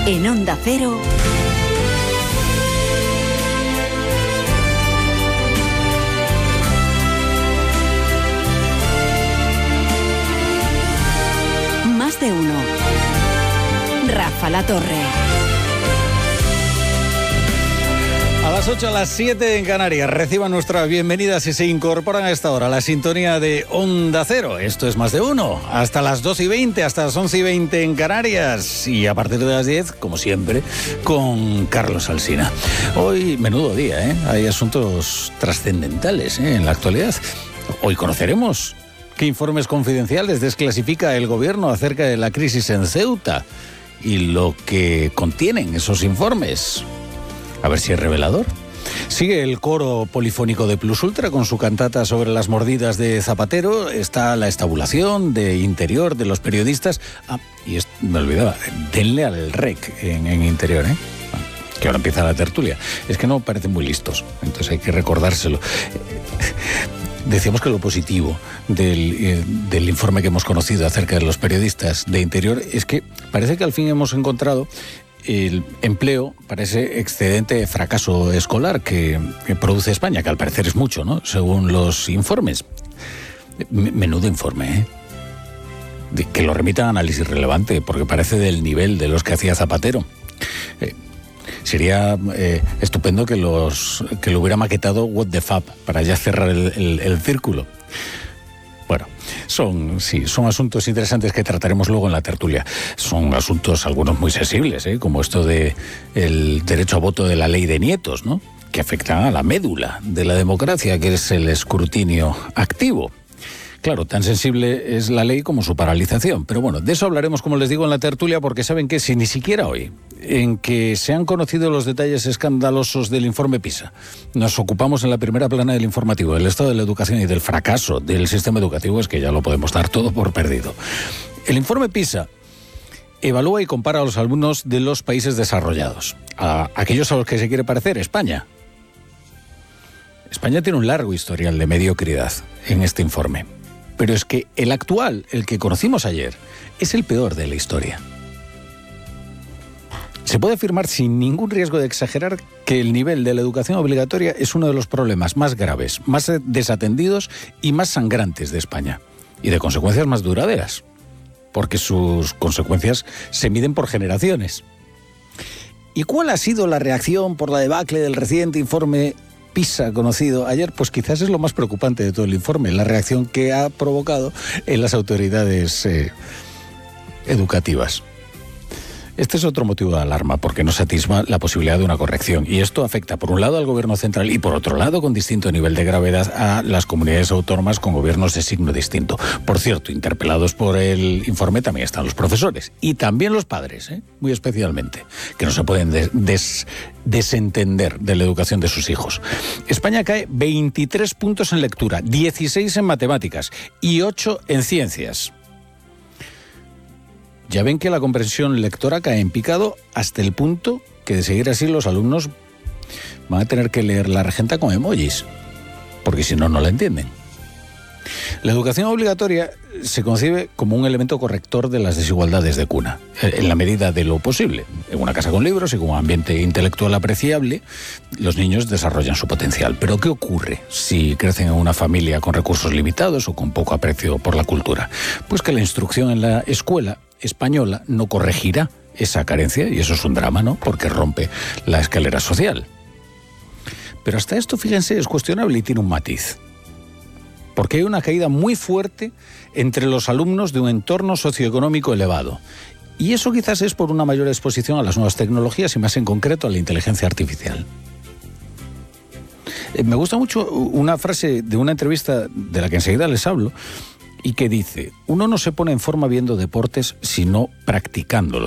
En Onda Cero, Más de uno. Rafa La Torre. A las 8, a las 7 en Canarias. Reciban nuestra bienvenida si se incorporan a esta hora a la sintonía de Onda Cero. Esto es Más de Uno. Hasta las 2:20, hasta las 11:20 en Canarias. Y a partir de las 10, como siempre, con Carlos Alsina. Hoy, menudo día, ¿eh? Hay asuntos trascendentales, ¿eh?, en la actualidad. Hoy conoceremos qué informes confidenciales desclasifica el gobierno acerca de la crisis en Ceuta y lo que contienen esos informes. A ver si es revelador. Sigue el coro polifónico de Plus Ultra con su cantata sobre las mordidas de Zapatero. Está la estabulación de Interior de los periodistas. Y me olvidaba, denle al rec en Interior, ¿eh? Que ahora empieza la tertulia. Es que no parecen muy listos, entonces hay que recordárselo. Decíamos que lo positivo del informe que hemos conocido acerca de los periodistas de Interior es que parece que al fin hemos encontrado el empleo para ese excedente de fracaso escolar que produce España, que al parecer es mucho, ¿no?, según los informes. Menudo informe, ¿eh? Que lo remita a análisis relevante, porque parece del nivel de los que hacía Zapatero. Sería estupendo que lo hubiera maquetado What the Fab para ya cerrar el círculo. Bueno, son asuntos interesantes que trataremos luego en la tertulia. Son asuntos algunos muy sensibles, como esto de el derecho a voto de la ley de nietos, ¿no?, que afectan a la médula de la democracia, que es el escrutinio activo. Claro, tan sensible es la ley como su paralización. Pero bueno, de eso hablaremos, como les digo, en la tertulia, porque saben que si ni siquiera hoy, en que se han conocido los detalles escandalosos del informe PISA, nos ocupamos en la primera plana del informativo del estado de la educación y del fracaso del sistema educativo, es que ya lo podemos dar todo por perdido. El informe PISA evalúa y compara a los alumnos de los países desarrollados, a aquellos a los que se quiere parecer España. España tiene un largo historial de mediocridad en este informe. Pero es que el actual, el que conocimos ayer, es el peor de la historia. Se puede afirmar sin ningún riesgo de exagerar que el nivel de la educación obligatoria es uno de los problemas más graves, más desatendidos y más sangrantes de España, y de consecuencias más duraderas, porque sus consecuencias se miden por generaciones. ¿Y cuál ha sido la reacción por la debacle del reciente informe PISA conocido ayer? Pues quizás es lo más preocupante de todo el informe, la reacción que ha provocado en las autoridades educativas. Este es otro motivo de alarma, porque nos atisba la posibilidad de una corrección. Y esto afecta, por un lado, al gobierno central y, por otro lado, con distinto nivel de gravedad, a las comunidades autónomas con gobiernos de signo distinto. Por cierto, interpelados por el informe también están los profesores y también los padres, muy especialmente, que no se pueden desentender de la educación de sus hijos. España cae 23 puntos en lectura, 16 en matemáticas y 8 en ciencias. Ya ven que la comprensión lectora cae en picado hasta el punto que, de seguir así, los alumnos van a tener que leer la regenta con emojis, porque si no, no la entienden. La educación obligatoria se concibe como un elemento corrector de las desigualdades de cuna, en la medida de lo posible. En una casa con libros y con un ambiente intelectual apreciable, los niños desarrollan su potencial. Pero ¿qué ocurre si crecen en una familia con recursos limitados o con poco aprecio por la cultura? Pues que la instrucción en la escuela española no corregirá esa carencia, y eso es un drama, ¿no?, porque rompe la escalera social. Pero hasta esto, fíjense, es cuestionable y tiene un matiz. Porque hay una caída muy fuerte entre los alumnos de un entorno socioeconómico elevado. Y eso quizás es por una mayor exposición a las nuevas tecnologías y más en concreto a la inteligencia artificial. Me gusta mucho una frase de una entrevista de la que enseguida les hablo, y que dice: uno no se pone en forma viendo deportes, sino practicándolos.